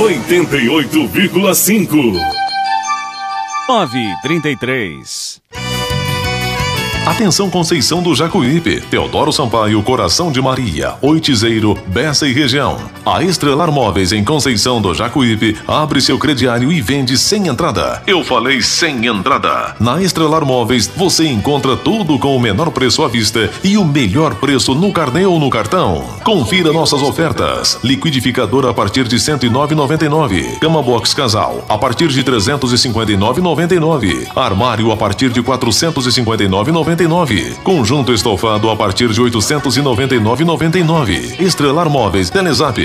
88,5. 9h33. Atenção, Conceição do Jacuípe, Teodoro Sampaio, Coração de Maria, Oitizeiro, Bessa e região. A Estrelar Móveis em Conceição do Jacuípe abre seu crediário e vende sem entrada. Eu falei sem entrada. Na Estrelar Móveis você encontra tudo com o menor preço à vista e o melhor preço no carnê ou no cartão. Confira nossas ofertas. Liquidificador a partir de R$ 109,99. Cama box casal a partir de R$ 359,99. Armário a partir de R$ 459,99. Conjunto estofado a partir de R$ 899,99. Estrelar Móveis, Telezap